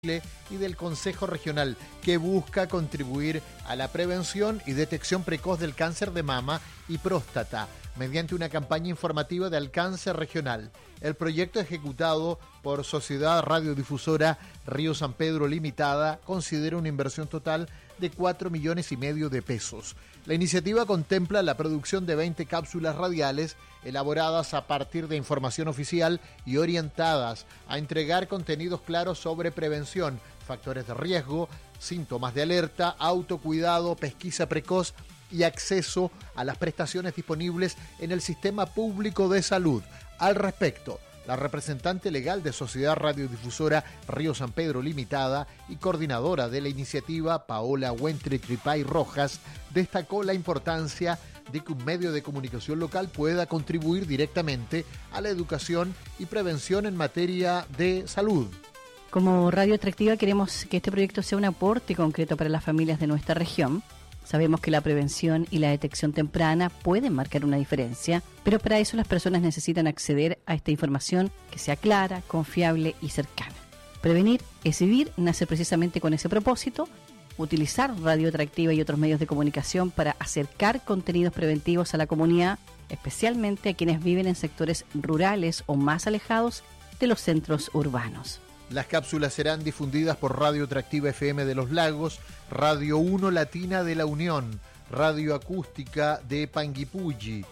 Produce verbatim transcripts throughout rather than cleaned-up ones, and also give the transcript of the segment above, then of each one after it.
y del Consejo Regional, que busca contribuir a la prevención y detección precoz del cáncer de mama y próstata mediante una campaña informativa de alcance regional. El proyecto, ejecutado por Sociedad Radiodifusora Río San Pedro Limitada, considera una inversión total de cuatro millones y medio de pesos. La iniciativa contempla la producción de veinte cápsulas radiales elaboradas a partir de información oficial y orientadas a entregar contenidos claros sobre prevención, factores de riesgo, síntomas de alerta, autocuidado, pesquisa precoz y acceso a las prestaciones disponibles en el sistema público de salud. Al respecto, la representante legal de Sociedad Radiodifusora Río San Pedro Limitada y coordinadora de la iniciativa, Paola Huentre-Tripay Rojas, destacó la importancia de que un medio de comunicación local pueda contribuir directamente a la educación y prevención en materia de salud. Como Radio Atractiva queremos que este proyecto sea un aporte concreto para las familias de nuestra región. Sabemos que la prevención y la detección temprana pueden marcar una diferencia, pero para eso las personas necesitan acceder a esta información que sea clara, confiable y cercana. Prevenir es vivir, nace precisamente con ese propósito, utilizar Radio Atractiva y otros medios de comunicación para acercar contenidos preventivos a la comunidad, especialmente a quienes viven en sectores rurales o más alejados de los centros urbanos. Las cápsulas serán difundidas por Radio Atractiva F M de Los Lagos, Radio uno Latina de La Unión, Radio Acústica de Panguipulli,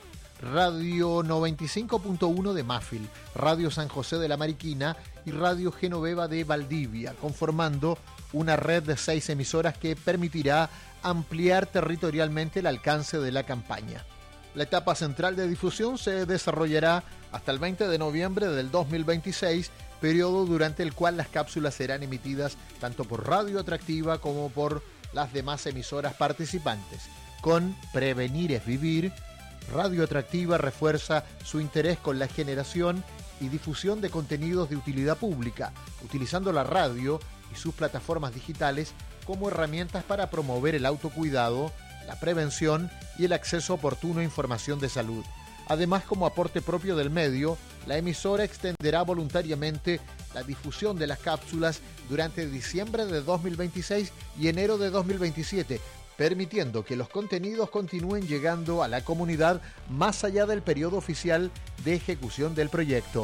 Radio noventa y cinco punto uno de Mafil, Radio San José de la Mariquina y Radio Genoveva de Valdivia, conformando una red de seis emisoras que permitirá ampliar territorialmente el alcance de la campaña. La etapa central de difusión se desarrollará hasta el veinte de noviembre del dos mil veintiséis, periodo durante el cual las cápsulas serán emitidas tanto por Radio Atractiva como por las demás emisoras participantes. Con Prevenir es Vivir, Radio Atractiva refuerza su interés con la generación y difusión de contenidos de utilidad pública, utilizando la radio y sus plataformas digitales como herramientas para promover el autocuidado, la prevención y el acceso oportuno a información de salud. Además, como aporte propio del medio, la emisora extenderá voluntariamente la difusión de las cápsulas durante diciembre de dos mil veintiséis y enero de dos mil veintisiete, permitiendo que los contenidos continúen llegando a la comunidad más allá del periodo oficial de ejecución del proyecto.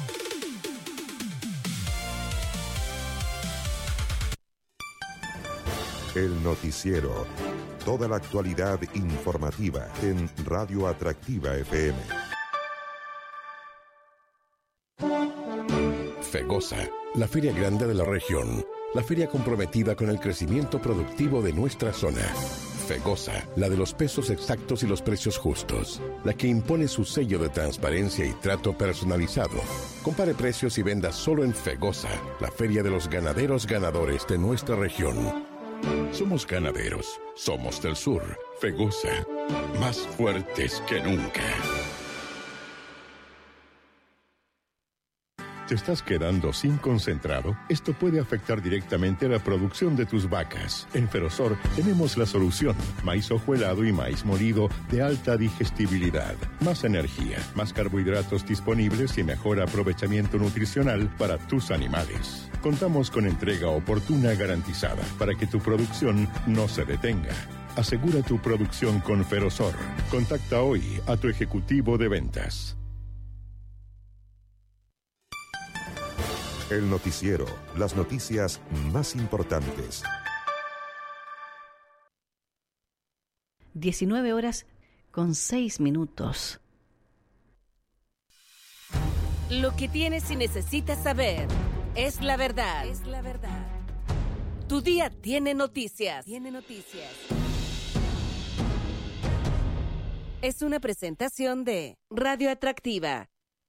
El noticiero. Toda la actualidad informativa en Radio Atractiva F M. FEGOSA, la feria grande de la región. La feria comprometida con el crecimiento productivo de nuestra zona. FEGOSA, la de los pesos exactos y los precios justos. La que impone su sello de transparencia y trato personalizado. Compare precios y venda solo en FEGOSA, la feria de los ganaderos ganadores de nuestra región. Somos ganaderos, somos del sur. FEGOSA, más fuertes que nunca. ¿Te estás quedando sin concentrado? Esto puede afectar directamente a la producción de tus vacas. En Ferosor tenemos la solución. Maíz hojuelado y maíz molido de alta digestibilidad. Más energía, más carbohidratos disponibles y mejor aprovechamiento nutricional para tus animales. Contamos con entrega oportuna garantizada para que tu producción no se detenga. Asegura tu producción con Ferosor. Contacta hoy a tu ejecutivo de ventas. El noticiero, las noticias más importantes. diecinueve horas con seis minutos. Lo que tienes y necesitas saber es la verdad. Es la verdad. Tu día tiene noticias. Tiene noticias. Es una presentación de Radio Atractiva.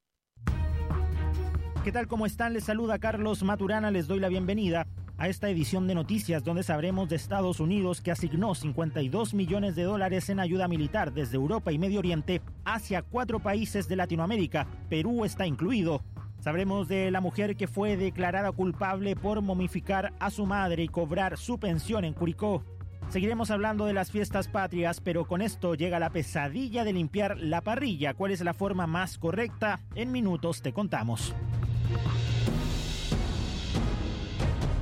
¿Qué tal? ¿Cómo están? Les saluda Carlos Maturana. Les doy la bienvenida a esta edición de noticias donde sabremos de Estados Unidos, que asignó cincuenta y dos millones de dólares en ayuda militar desde Europa y Medio Oriente hacia cuatro países de Latinoamérica. Perú está incluido. Sabremos de la mujer que fue declarada culpable por momificar a su madre y cobrar su pensión en Curicó. Seguiremos hablando de las fiestas patrias, pero con esto llega la pesadilla de limpiar la parrilla. ¿Cuál es la forma más correcta? En minutos te contamos.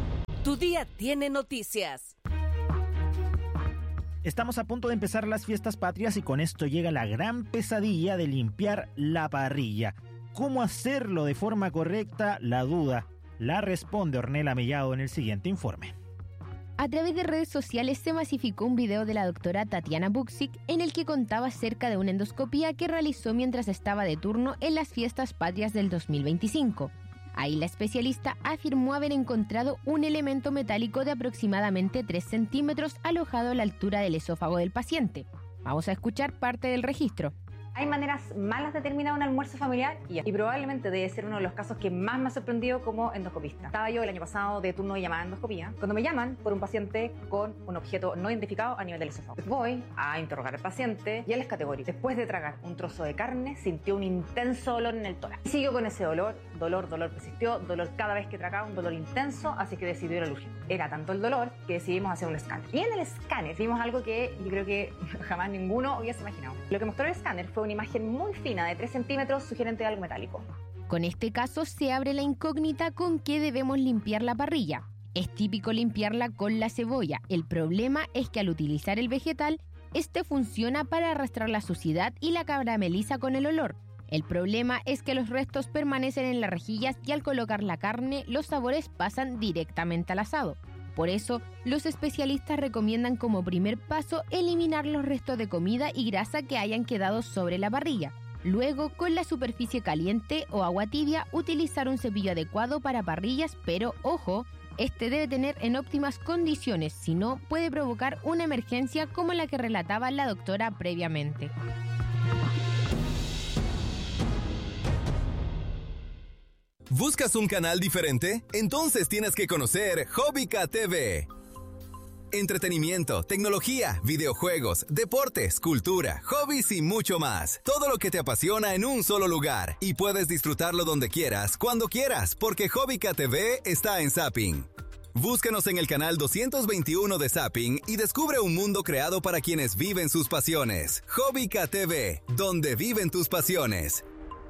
Tu día tiene noticias. Estamos a punto de empezar las fiestas patrias y con esto llega la gran pesadilla de limpiar la parrilla. ¿Cómo hacerlo de forma correcta? La duda la responde Ornella Mellado en el siguiente informe. A través de redes sociales se masificó un video de la doctora Tatiana Buksik en el que contaba acerca de una endoscopía que realizó mientras estaba de turno en las fiestas patrias del dos mil veinticinco. Ahí la especialista afirmó haber encontrado un elemento metálico de aproximadamente tres centímetros alojado a la altura del esófago del paciente. Vamos a escuchar parte del registro. Hay maneras malas de terminar un almuerzo familiar y, y probablemente debe ser uno de los casos que más me ha sorprendido como endoscopista. Estaba yo el año pasado de turno de llamada endoscopía, cuando me llaman por un paciente con un objeto no identificado a nivel del esófago. Voy a interrogar al paciente y él es categórico. Después de tragar un trozo de carne, sintió un intenso dolor en el tórax. Y siguió con ese dolor, dolor, dolor persistió, dolor cada vez que tragaba, un dolor intenso, así que decidió ir al urgente. Era tanto el dolor que decidimos hacer un escáner. Y en el escáner vimos algo que yo creo que jamás ninguno hubiese imaginado. Lo que mostró el escáner fue una imagen muy fina de tres centímetros sugerente de algo metálico. Con este caso se abre la incógnita con qué debemos limpiar la parrilla. Es típico limpiarla con la cebolla. El problema es que al utilizar el vegetal, este funciona para arrastrar la suciedad y la carameliza con el olor. El problema es que los restos permanecen en las rejillas y al colocar la carne, los sabores pasan directamente al asado. Por eso, los especialistas recomiendan como primer paso eliminar los restos de comida y grasa que hayan quedado sobre la parrilla. Luego, con la superficie caliente o agua tibia, utilizar un cepillo adecuado para parrillas, pero ojo, este debe tener en óptimas condiciones, si no puede provocar una emergencia como la que relataba la doctora previamente. ¿Buscas un canal diferente? Entonces tienes que conocer Hobbica T V. Entretenimiento, tecnología, videojuegos, deportes, cultura, hobbies y mucho más. Todo lo que te apasiona en un solo lugar. Y puedes disfrutarlo donde quieras, cuando quieras, porque Hobbica T V está en Zapping. Búscanos en el canal doscientos veintiuno de Zapping y descubre un mundo creado para quienes viven sus pasiones. Hobbica T V, donde viven tus pasiones.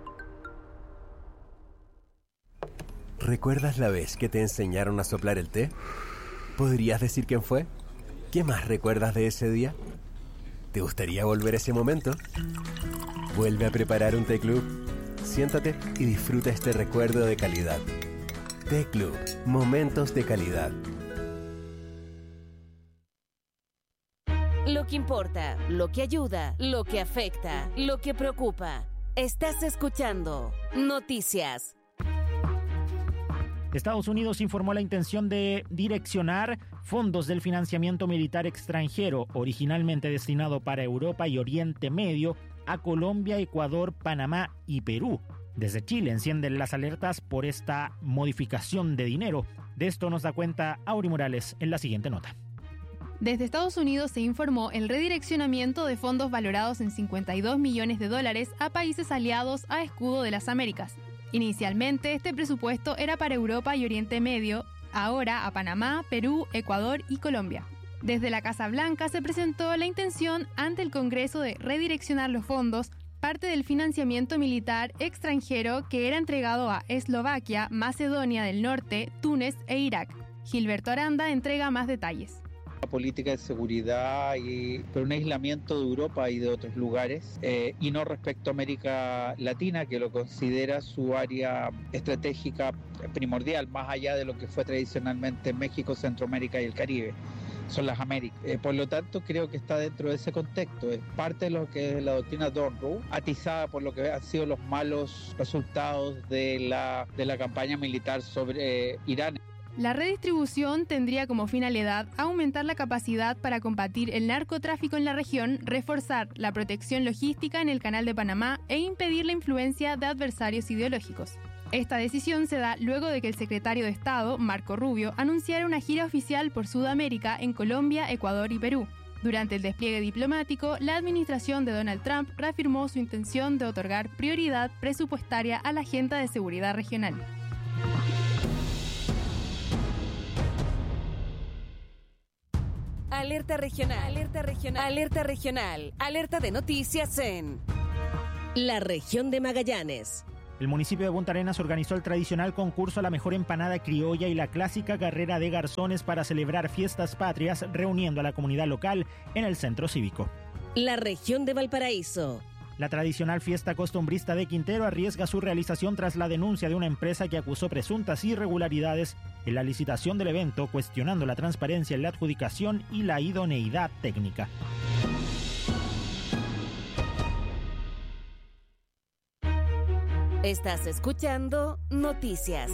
¿Recuerdas la vez que te enseñaron a soplar el té? ¿Podrías decir quién fue? ¿Qué más recuerdas de ese día? ¿Te gustaría volver a ese momento? Vuelve a preparar un té club. Siéntate y disfruta este recuerdo de calidad. Té Club, momentos de calidad. Lo que importa, lo que ayuda, lo que afecta, lo que preocupa. Estás escuchando Noticias. Estados Unidos informó la intención de direccionar fondos del financiamiento militar extranjero, originalmente destinado para Europa y Oriente Medio, a Colombia, Ecuador, Panamá y Perú. Desde Chile encienden las alertas por esta modificación de dinero. De esto nos da cuenta Auri Morales en la siguiente nota. Desde Estados Unidos se informó el redireccionamiento de fondos valorados en cincuenta y dos millones de dólares a países aliados a Escudo de las Américas. Inicialmente, este presupuesto era para Europa y Oriente Medio, ahora a Panamá, Perú, Ecuador y Colombia. Desde la Casa Blanca se presentó la intención ante el Congreso de redireccionar los fondos, parte del financiamiento militar extranjero que era entregado a Eslovaquia, Macedonia del Norte, Túnez e Irak. Gilberto Aranda entrega más detalles. Política de seguridad, y, pero un aislamiento de Europa y de otros lugares, eh, y no respecto a América Latina, que lo considera su área estratégica primordial, más allá de lo que fue tradicionalmente México, Centroamérica y el Caribe. Son las Américas. Eh, por lo tanto, creo que está dentro de ese contexto. Es parte de lo que es la doctrina Donroe, atizada por lo que han sido los malos resultados de la, de la campaña militar sobre eh, Irán. La redistribución tendría como finalidad aumentar la capacidad para combatir el narcotráfico en la región, reforzar la protección logística en el Canal de Panamá e impedir la influencia de adversarios ideológicos. Esta decisión se da luego de que el secretario de Estado, Marco Rubio, anunciara una gira oficial por Sudamérica en Colombia, Ecuador y Perú. Durante el despliegue diplomático, la administración de Donald Trump reafirmó su intención de otorgar prioridad presupuestaria a la agenda de seguridad regional. Alerta regional, alerta regional, alerta regional, alerta de noticias en la región de Magallanes. El municipio de Punta Arenas organizó el tradicional concurso a la mejor empanada criolla y la clásica carrera de garzones para celebrar fiestas patrias, reuniendo a la comunidad local en el centro cívico. La región de Valparaíso. La tradicional fiesta costumbrista de Quintero arriesga su realización tras la denuncia de una empresa que acusó presuntas irregularidades en la licitación del evento, cuestionando la transparencia en la adjudicación y la idoneidad técnica. Estás escuchando Noticias.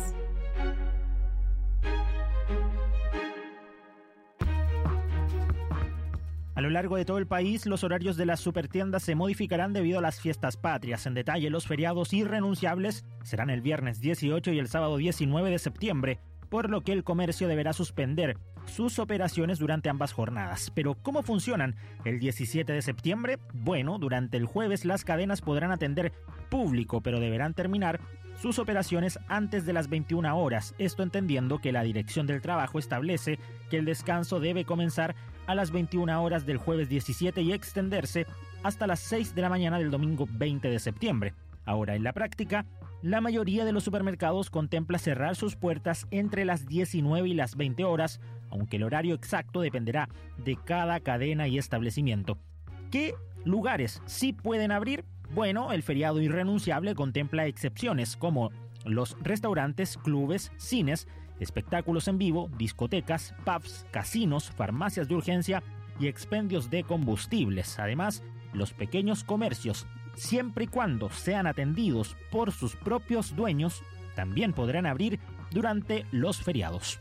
A lo largo de todo el país, los horarios de las supertiendas se modificarán debido a las fiestas patrias. En detalle, los feriados irrenunciables serán el viernes dieciocho y el sábado diecinueve de septiembre, por lo que el comercio deberá suspender sus operaciones durante ambas jornadas. Pero, ¿cómo funcionan? El diecisiete de septiembre, bueno, durante el jueves las cadenas podrán atender público, pero deberán terminar sus operaciones antes de las veintiuna horas, esto entendiendo que la Dirección del Trabajo establece que el descanso debe comenzar a las veintiuna horas del jueves diecisiete y extenderse hasta las seis de la mañana del domingo veinte de septiembre. Ahora, en la práctica, la mayoría de los supermercados contempla cerrar sus puertas entre las diecinueve y las veinte horas, aunque el horario exacto dependerá de cada cadena y establecimiento. ¿Qué lugares sí pueden abrir? Bueno, el feriado irrenunciable contempla excepciones como los restaurantes, clubes, cines, espectáculos en vivo, discotecas, pubs, casinos, farmacias de urgencia y expendios de combustibles. Además, los pequeños comercios, siempre y cuando sean atendidos por sus propios dueños, también podrán abrir durante los feriados.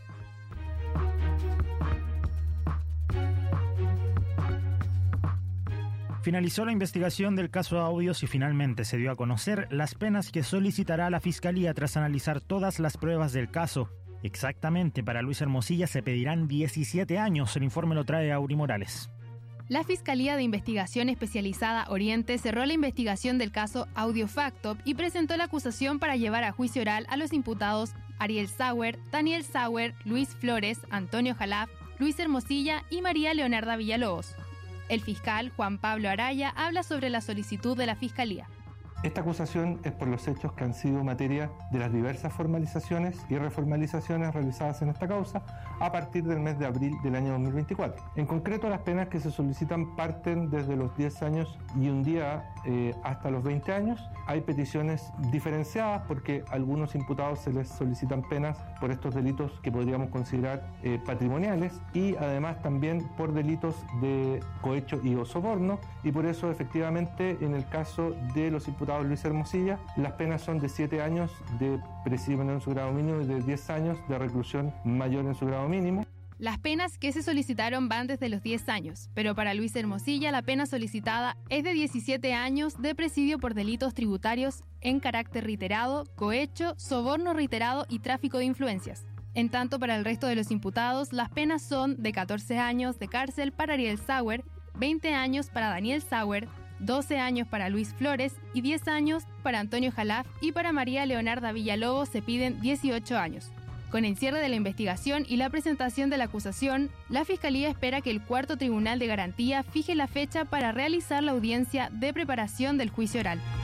Finalizó la investigación del caso Audios y finalmente se dio a conocer las penas que solicitará la Fiscalía tras analizar todas las pruebas del caso. Exactamente, para Luis Hermosilla se pedirán diecisiete años. El informe lo trae Auri Morales. La Fiscalía de Investigación Especializada Oriente cerró la investigación del caso Audio Factop y presentó la acusación para llevar a juicio oral a los imputados Ariel Sauer, Daniel Sauer, Luis Flores, Antonio Jalaf, Luis Hermosilla y María Leonarda Villalobos. El fiscal Juan Pablo Araya habla sobre la solicitud de la Fiscalía. Esta acusación es por los hechos que han sido materia de las diversas formalizaciones y reformalizaciones realizadas en esta causa a partir del mes de abril del año dos mil veinticuatro. En concreto, las penas que se solicitan parten desde los diez años y un día eh, hasta los veinte años. Hay peticiones diferenciadas porque a algunos imputados se les solicitan penas por estos delitos que podríamos considerar eh, patrimoniales y además también por delitos de cohecho y o soborno, y por eso efectivamente en el caso de los imputados Luis Hermosilla, las penas son de siete años de presidio menor en su grado mínimo y de diez años de reclusión mayor en su grado mínimo. Las penas que se solicitaron van desde los diez años, pero para Luis Hermosilla la pena solicitada es de diecisiete años de presidio por delitos tributarios en carácter reiterado, cohecho, soborno reiterado y tráfico de influencias. En tanto, para el resto de los imputados, las penas son de catorce años de cárcel para Ariel Sauer, veinte años para Daniel Sauer, doce años para Luis Flores y diez años para Antonio Jalaf, y para María Leonarda Villalobos se piden dieciocho años. Con el cierre de la investigación y la presentación de la acusación, la Fiscalía espera que el Cuarto Tribunal de Garantía fije la fecha para realizar la audiencia de preparación del juicio oral.